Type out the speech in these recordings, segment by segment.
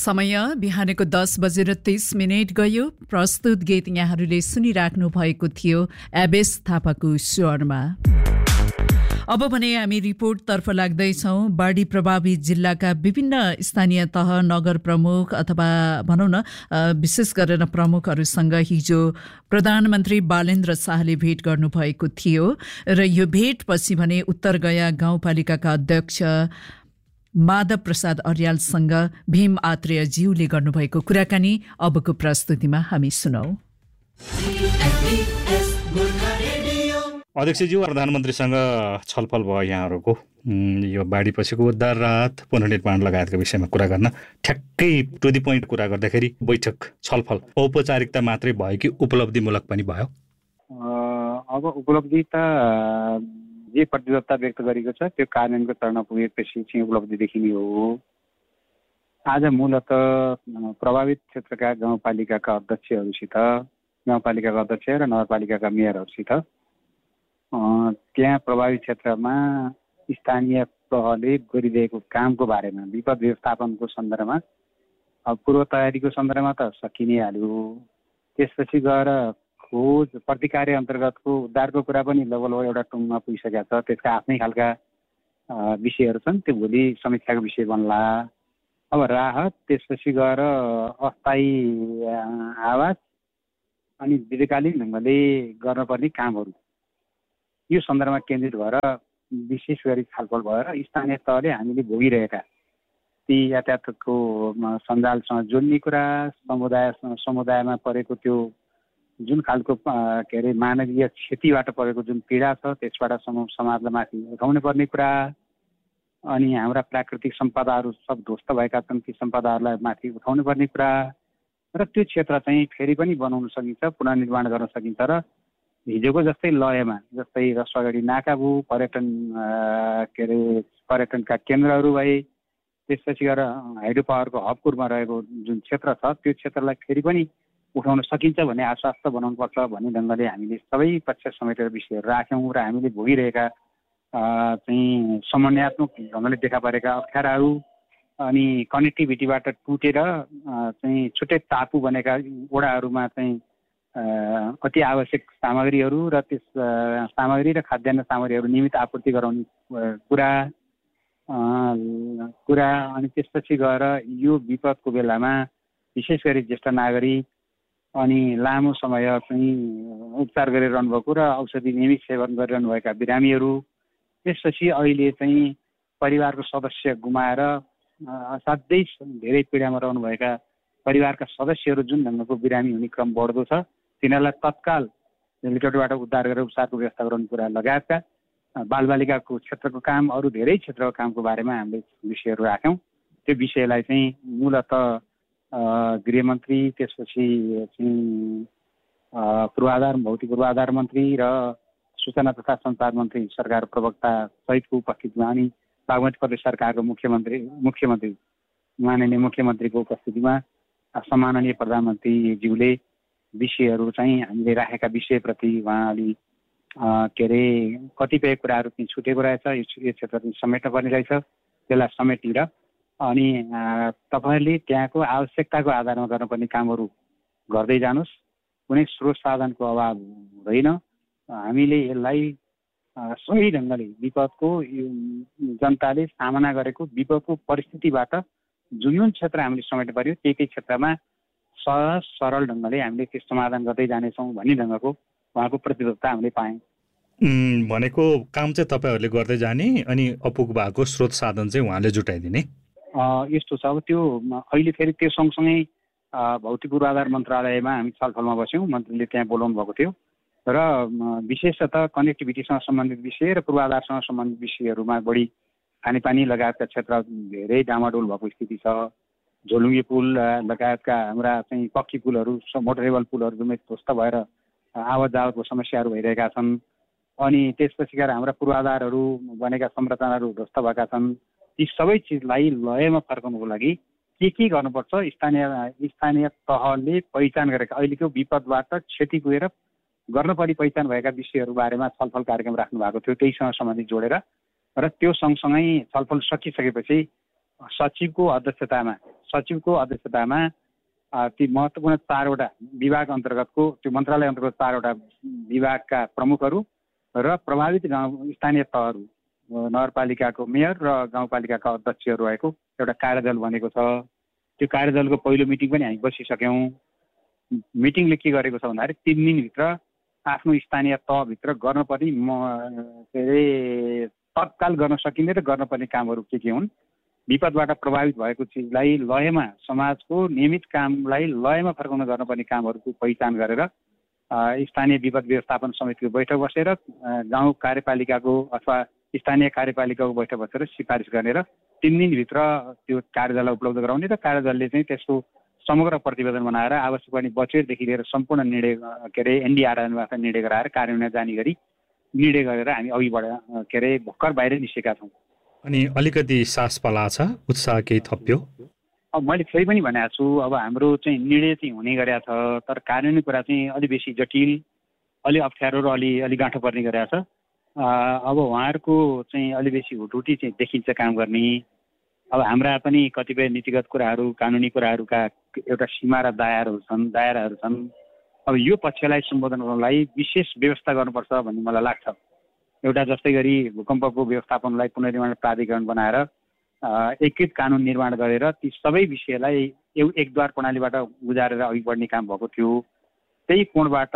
समय बिहानको 10:30 गयो। प्रस्तुत गीत यहाँहरूले सुनिराख्नु भएको थियो एबेस थापाको स्वरमा। अब भने हामी रिपोर्टतर्फ लाग्दैछौँ। बाढी प्रभावित जिल्लाका विभिन्न स्थानीय तह, नगर प्रमुख अथवा भनौँ न विशेष गरेर प्रमुखहरूसँग हिजो प्रधानमन्त्री बालेन्द्र शाहले भेट गर्नुभएको थियो र यो भेटपछि भने उत्तर गया गाउँपालिकाका अध्यक्ष माधव प्रसाद अर्यालसँग भीम आत्रेयज्यूले गर्नुभएको कुराकानी अबको प्रस्तुतिमा हामी सुनौ। अध्यक्षज्यू, प्रधानमन्त्रीसँग छलफल भयो यहाँहरूको यो बाढीपछिको उद्धार, राहत, पुनर्निर्माण लगायतका विषयमा कुरा गर्न। ठ्याक्कै टु दि पोइन्ट कुरा गर्दाखेरि बैठक छलफल औपचारिकता मात्रै भयो कि उपलब्धिमूलक पनि भयो? अब उपलब्धि त जे प्रतिबद्धता व्यक्त गरेको छ त्यो कार्यान्वयनको चरणमा पुगेपछि चाहिँ उपलब्धि देखिने हो। आज मूलत प्रभावित क्षेत्रका गाउँपालिकाका अध्यक्षहरूसित, गाउँपालिकाका अध्यक्ष र नगरपालिकाका मेयरहरूसित त्यहाँ प्रभावित क्षेत्रमा स्थानीय तहले गरिरहेको कामको बारेमा, विपद व्यवस्थापनको सन्दर्भमा, पूर्व तयारीको सन्दर्भमा त सकिने हाल्यो। त्यसपछि गएर खोज प्रतिकार्य अन्तर्गतको उद्धारको कुरा पनि लगभग एउटा टुङमा पुगिसकेको छ। त्यसका आफ्नै खालका विषयहरू छन्, त्यो भोलि समीक्षाको विषय बन्ला। अब राहत, त्यसपछि गएर अस्थायी आवास अनि दीर्घकालीन ढङ्गले गर्नुपर्ने कामहरू, यो सन्दर्भमा केन्द्रित भएर विशेष गरी छलफल भएर स्थानीय तहले हामीले भोगिरहेका ती यातायातको सञ्जालसँग जोड्ने कुरा, समुदायमा परेको त्यो जुन खालको मानवीय क्षतिबाट परेको जुन पीडा छ त्यसबाट समाजलाई माथि उठाउनु पर्ने कुरा, अनि हाम्रा प्राकृतिक सम्पदाहरू सब ध्वस्त भएका छन्, ती सम्पदाहरूलाई माथि उठाउनु पर्ने कुरा र त्यो क्षेत्र चाहिँ फेरि पनि बनाउन सकिन्छ, पुनर्निर्माण गर्न सकिन्छ र हिजोको जस्तै लयमा, जस्तै रसुवागढी नाका भयो, पर्यटनका केन्द्रहरू भए, त्यसपछि गएर हाइड्रो पावरको हबकुरमा रहेको जुन क्षेत्र छ त्यो क्षेत्रलाई फेरि पनि उठाउन सकिन्छ भन्ने आश्वस्त बनाउनुपर्छ भन्ने ढङ्गले हामीले सबै पक्ष समेटेर विषयहरू राख्यौँ र हामीले भोगिरहेका चाहिँ समन्वयात्मक ढङ्गले देखा परेका अप्ठ्याराहरू अनि कनेक्टिभिटीबाट टुटेर चाहिँ छुट्टै टापु बनेका वडाहरूमा चाहिँ अति आवश्यक सामग्रीहरू र त्यस सामग्री र खाद्यान्न सामग्रीहरू नियमित आपूर्ति गराउने कुरा अनि त्यसपछि गएर यो विपदको बेलामा विशेष गरी ज्येष्ठ नागरिक अनि लामो समय चाहिँ उपचार गरिरहनुभएको र औषधि नियमित सेवन गरिरहनुभएका बिरामीहरू, त्यसपछि अहिले चाहिँ परिवारको सदस्य गुमाएर असाध्यै धेरै पीडामा रहनुभएका परिवारका सदस्यहरू जुन ढङ्गको बिरामी हुने क्रम बढ्दो छ तिनीहरूलाई तत्काल हेलिकप्टरबाट उद्धार गरेर उपचारको व्यवस्था गराउने कुरा लगायतका बालबालिकाको क्षेत्रको काम, अरू धेरै क्षेत्रको कामको बारेमा हामीले विषयहरू राख्यौँ। त्यो विषयलाई चाहिँ मूलत गृहमन्त्री, त्यसपछि चाहिँ भौतिक पूर्वाधार मन्त्री र सूचना तथा सञ्चार मन्त्री सरकार प्रवक्ता सहितको उपस्थितिमा अनि बागमती प्रदेश सरकारको मुख्यमन्त्री माननीय मुख्यमन्त्रीको उपस्थितिमा सम्माननीय प्रधानमन्त्रीज्यूले विषयहरू चाहिँ हामीले राखेका विषयप्रति उहाँले कतिपय कुराहरू चाहिँ छुटेको रहेछ, यो क्षेत्र चाहिँ समेट्नुपर्ने रहेछ, त्यसलाई समेटेर अनि तपाईँहरूले त्यहाँको आवश्यकताको आधारमा गर्नुपर्ने कामहरू गर्दै जानुहोस्। कुनै स्रोत साधनको अभाव हुँदैन। हामीले यसलाई सही ढङ्गले विपदको जनताले सामना गरेको विपदको परिस्थितिबाट जुन क्षेत्र हामीले समेट्नु पर्यो त्यही क्षेत्रमा सहज सरल ढङ्गले हामीले त्यो समाधान गर्दै जानेछौँ भन्ने ढङ्गको उहाँको प्रतिबद्धता हामीले पायौँ। भनेको काम चाहिँ तपाईँहरूले गर्दै जाने अनि अपुग भएको स्रोत साधन चाहिँ उहाँले जुटाइदिने यस्तो छ। अब त्यो अहिले फेरि त्यो सँगसँगै भौतिक पूर्वाधार मन्त्रालयमा हामी छलफलमा बस्यौँ। मन्त्रीले त्यहाँ बोलाउनु भएको थियो र विशेषतः कनेक्टिभिटीसँग सम्बन्धित विषय र पूर्वाधारसँग सम्बन्धित विषयहरूमा बढी खानेपानी लगायतका क्षेत्र धेरै डामाडोल भएको स्थिति छ। झोलुङ्गे पुल लगायतका हाम्रा चाहिँ पक्की पुलहरू, मोटरेबल पुलहरू जम्मै ध्वस्त भएर आवत जावतको समस्याहरू भइरहेका छन्। अनि त्यसपछि गएर हाम्रा पूर्वाधारहरू बनेका संरचनाहरू ध्वस्त भएका छन्। ती सबै चिजलाई लयमा फर्काउनुको लागि के गर्नुपर्छ स्थानीय तहले पहिचान गरेका अहिलेको विपदबाट क्षति पुगेर गर्नुपर्ने पहिचान भएका विषयहरू बारेमा छलफल कार्यक्रम राख्नु भएको थियो, त्यहीसँग सम्बन्धित जोडेर। र त्यो सँगसँगै छलफल सकिसकेपछि सचिवको अध्यक्षतामा सचिवको अध्यक्षतामा ती महत्त्वपूर्ण 4वटा विभाग अन्तर्गतको त्यो मन्त्रालय अन्तर्गत 4वटा विभागका प्रमुखहरू र प्रभावित गाउँ स्थानीय तहहरू नगरपालिकाको मेयर र गाउँपालिकाका अध्यक्षहरू रहेको एउटा कार्यदल बनेको छ। त्यो कार्यदलको पहिलो मिटिङ पनि हामी बसिसक्यौँ। मिटिङले के गरेको छ भन्दाखेरि 3 दिनभित्र आफ्नो स्थानीय तहभित्र गर्नुपर्ने के अरे तत्काल गर्न सकिने र गर्नुपर्ने कामहरू के हुन्, विपदबाट प्रभावित भएको चिजलाई लयमा समाजको नियमित कामलाई लयमा फर्काउन गर्नुपर्ने कामहरूको पहिचान गरेर स्थानीय विपद व्यवस्थापन समितिको बैठक बसेर गाउँ कार्यपालिकाको अथवा स्थानीय कार्यपालिकाको बैठक बसेर सिफारिस गर्ने र 3 दिनभित्र त्यो कार्यदललाई उपलब्ध गराउने र कार्यदलले चाहिँ त्यसको समग्र प्रतिवेदन बनाएर आवश्यक पर्ने बजेटदेखि लिएर सम्पूर्ण निर्णय के अरे एनडीआरएमबाट निर्णय गराएर कार्यान्वयन जाने गरी निर्णय गरेर हामी अघि बढ के अरे भर्खर बाहिर निस्केका छौँ। अनि अलिकति सास पला छ, उत्साह केही थप्यो? अब मैले फेरि पनि भनेको छु, अब हाम्रो चाहिँ निर्णय चाहिँ हुने गरेको छ, तर कार्यान्वयन कुरा चाहिँ अलि बेसी जटिल, अलि अप्ठ्यारो र अलि गाँठो पर्ने गरेको छ। अब उहाँहरूको चाहिँ अलि बेसी हुटहुटी चाहिँ देखिन्छ काम गर्ने। अब हाम्रा पनि कतिपय नीतिगत कुराहरू, कानुनी कुराहरूका एउटा सीमा र दायराहरू छन्। अब यो पक्षलाई सम्बोधन गर्नलाई विशेष व्यवस्था गर्नुपर्छ भन्ने मलाई लाग्छ। एउटा जस्तै गरी भूकम्पको व्यवस्थापनलाई पुनर्निर्माण प्राधिकरण बनाएर एकीकृत कानुन निर्माण गरेर ती सबै विषयलाई एकद्वार प्रणालीबाट गुजारेर अघि बढ्ने काम भएको थियो। त्यही कोणबाट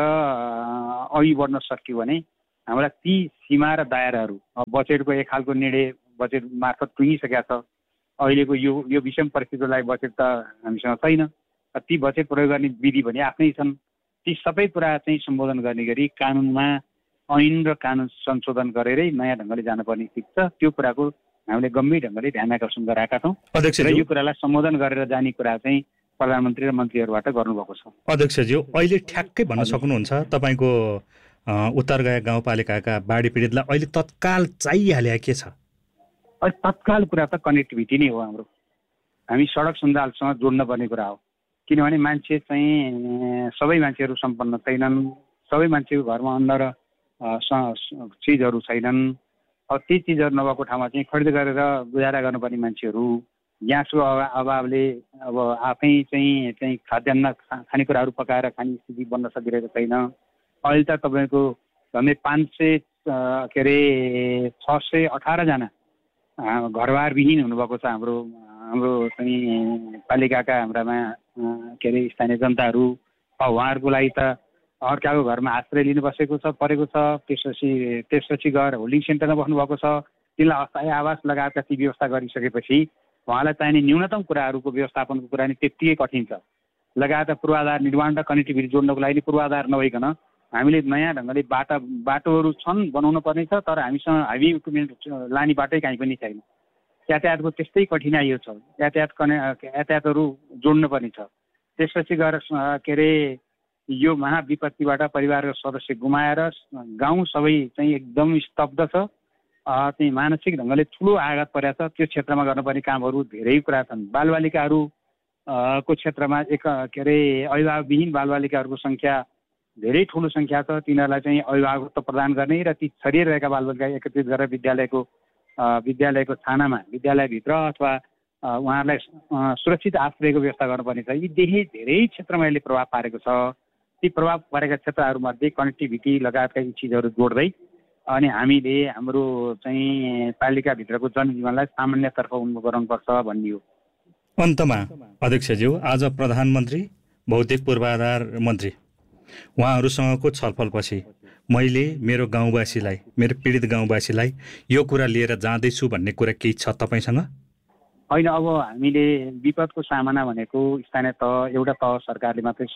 अघि बढ्न सकियो भने हाम्रा ती सीमा र दायराहरू, बजेटको एक खालको निर्णय बजेट मार्फत टुङ्गिसकेका छ। अहिलेको यो विषम परिस्थितिलाई बजेट त हामीसँग छैन। ती बजेट प्रयोग गर्ने विधि भने आफ्नै छन्। ती सबै कुरा चाहिँ सम्बोधन गर्ने गरी कानुनमा ऐन र कानुन संशोधन गरेरै नयाँ ढङ्गले जानुपर्ने स्थिति छ। त्यो कुराको हामीले गम्भीर ढङ्गले ध्यान आकर्षण गराएका छौँ र यो कुरालाई सम्बोधन गरेर जाने कुरा चाहिँ प्रधानमन्त्री र मन्त्रीहरूबाट गर्नुभएको छ। अध्यक्षज्यू, अहिले ठ्याक्कै भन्न सक्नुहुन्छ तपाईँको उत्तरगाया गाउँपालिकाका बाढी पीडितलाई अहिले तत्काल चाहिहाले के छ? अहिले तत्काल कुरा त कनेक्टिभिटी नै हो। हाम्रो हामी सडक सञ्जालसँग जोड्न पर्ने कुरा हो। किनभने मान्छे चाहिँ सबै मान्छेहरू सम्पन्न छैनन्, सबै मान्छेको घरमा अन्न र चिजहरू छैनन्। अब ती चिजहरू नभएको ठाउँमा चाहिँ खरिद गरेर गुजारा गर्नुपर्ने मान्छेहरू, ग्यासको अभावले अब आफै चाहिँ खाद्यान्न खानेकुराहरू पकाएर खाने स्थिति बन्न सकिरहेको छैन। अहिले त तपाईँको झन्डै 500 के अरे 618 जना घरबारविहीन हुनुभएको छ हाम्रो चाहिँ पालिकाका हाम्रामा के अरे स्थानीय जनताहरू। उहाँहरूको लागि त अर्काको घरमा आश्रय लिनु बसेको छ परेको छ, त्यसपछि गएर होल्डिङ सेन्टरमा बस्नुभएको छ। तिनलाई अस्थायी आवास लगायतका ती व्यवस्था गरिसकेपछि उहाँलाई चाहिने न्यूनतम कुराहरूको व्यवस्थापनको कुरा नि त्यत्तिकै कठिन छ। लगायत पूर्वाधार निर्माण र कनेक्टिभिटी जोड्नको लागि पूर्वाधार नभइकन हामीले नयाँ ढङ्गले बाटोहरू छन्, बनाउनु पर्ने छ, तर हामीसँग हेभी इक्विपमेन्ट लाने बाटै कहीँ पनि छैन। यातायातको त्यस्तै कठिनाइहरू छ, यातायातहरू जोड्नु पर्ने छ। त्यसपछि गएर के अरे यो महाविपत्तिबाट परिवारको सदस्य गुमाएर गाउँ सबै चाहिँ एकदम स्तब्ध छ। चाहिँ मानसिक ढङ्गले ठुलो आघात परेको छ। त्यो क्षेत्रमा गर्नुपर्ने कामहरू धेरै कुरा छन्। बालबालिकाहरू को क्षेत्रमा के अरे अभिभावकविहीन बालबालिकाहरूको सङ्ख्या धेरै ठुलो सङ्ख्या छ। तिनीहरूलाई चाहिँ अभिभावकत्व प्रदान गर्ने र ती छरिरहेका बालबालिका एकत्रित गरेर विद्यालयको छानामा, विद्यालयभित्र अथवा उहाँहरूलाई सुरक्षित आश्रयको व्यवस्था गर्नुपर्ने छ। यी धेरै क्षेत्रमा यसले प्रभाव पारेको छ। ती प्रभाव परेका क्षेत्रहरूमध्ये कनेक्टिभिटी लगायतका यी चिजहरू जोड्दै अनि हामीले हाम्रो चाहिँ पालिकाभित्रको जनजीवनलाई सामान्यतर्फ उन्मुख गराउनुपर्छ भन्ने हो। अन्तमा अध्यक्षज्यू, आज प्रधानमन्त्री, भौतिक पूर्वाधार मन्त्री उहाँहरूसँगको छलफलपछि मैले मेरो गाउँवासीलाई, मेरो पीडित गाउँवासीलाई यो कुरा लिएर जाँदैछु भन्ने कुरा केही छ तपाईँसँग? होइन, अब हामीले विपदको सामना भनेको स्थानीय तह, एउटा तह सरकारले मात्रै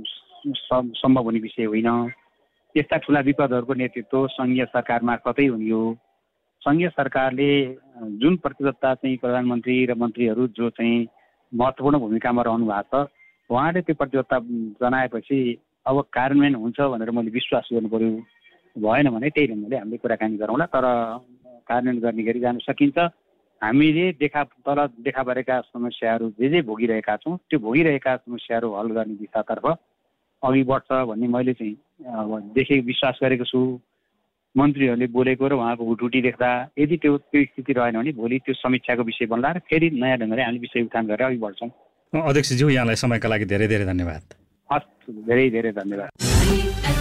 सम्भव हुने विषय होइन। यस्ता ठुला विपदहरूको नेतृत्व सङ्घीय सरकार मार्फतै हुने हो। सङ्घीय सरकारले जुन प्रतिबद्धता चाहिँ प्रधानमन्त्री र मन्त्रीहरू जो चाहिँ महत्त्वपूर्ण भूमिकामा रहनु भएको छ, उहाँले त्यो प्रतिबद्धता जनाएपछि अब कार्यान्वयन हुन्छ भनेर मैले विश्वास गर्नु पर्यो। भएन भने त्यही ढङ्गले हामीले कुराकानी गरौँला, तर कार्यान्वयन गर्ने गरी जान सकिन्छ। हामीले तल देखा परेका समस्याहरू जे भोगिरहेका छौँ, त्यो भोगिरहेका समस्याहरू हल गर्ने दिशातर्फ अघि बढ्छ भन्ने मैले चाहिँ विश्वास गरेको छु। मन्त्रीहरूले बोलेको र उहाँको हुटहुटी देख्दा यदि त्यो स्थिति रहेन भने भोलि त्यो समीक्षाको विषय बन्ला र फेरि नयाँ ढङ्गले हामीले विषय उठान गरेर अघि बढ्छौँ। अध्यक्षज्यू यहाँलाई समयका लागि धेरै धेरै धन्यवाद। हस्, धेरै धेरै धन्यवाद।